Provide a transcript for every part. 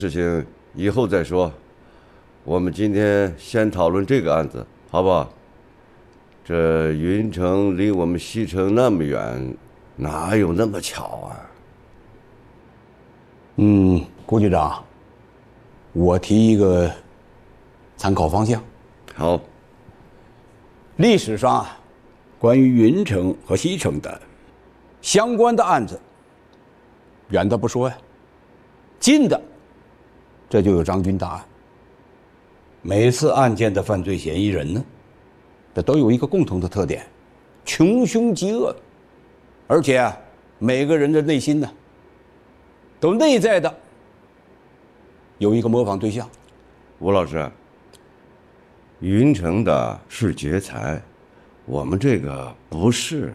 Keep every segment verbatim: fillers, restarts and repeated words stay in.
事情以后再说。我们今天先讨论这个案子，好不好？这云城离我们西城那么远，哪有那么巧啊？ 嗯，郭局长，我提一个参考方向。 好， 历史上啊，关于云城和西城的相关的案子，远的不说呀，近的，这就有张军大案。每次案件的犯罪嫌疑人呢，这都有一个共同的特点：穷凶极恶，而且啊，每个人的内心呢，都内在的有一个模仿对象。 吴老师，云城的是劫财，我们这个不是。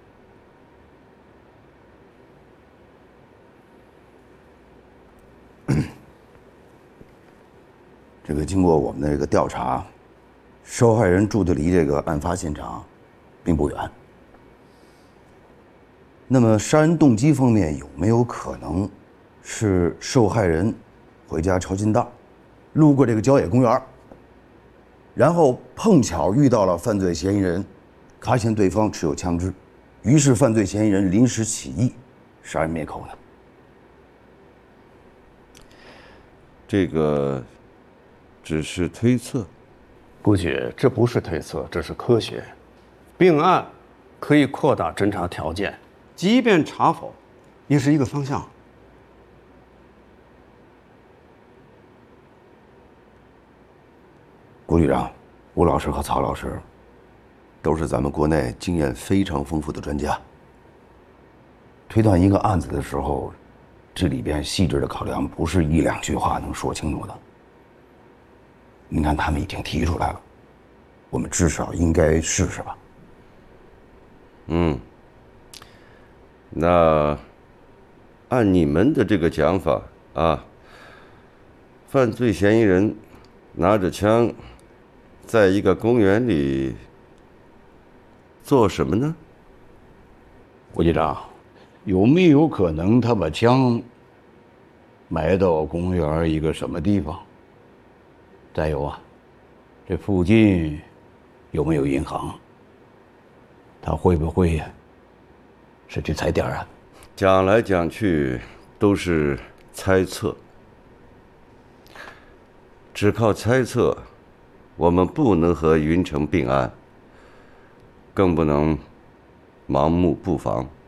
这个经过我们的这个调查，受害人住的离这个案发现场并不远。那么杀人动机方面有没有可能是受害人回家抄近道，路过这个郊野公园，然后碰巧遇到了犯罪嫌疑人，发现对方持有枪支，于是犯罪嫌疑人临时起意杀人灭口呢？ 这个只是推测。 估计这不是推测，这是科学。并案可以扩大侦查条件，即便查否，也是一个方向。 郭局长、吴老师和曹老师都是咱们国内经验非常丰富的专家。推断一个案子的时候，这里边细致的考量不是一两句话能说清楚的。你看他们已经提出来了，我们至少应该试试吧。 嗯，那按你们的这个讲法啊，犯罪嫌疑人拿着枪，在一个公园里做什么呢？ 郭局长，有没有可能他把枪埋到公园一个什么地方？再有啊，这附近有没有银行？他会不会呀、啊、是去踩点啊？ 讲来讲去都是猜测，只靠猜测，我们不能和云城并案，更不能盲目布防。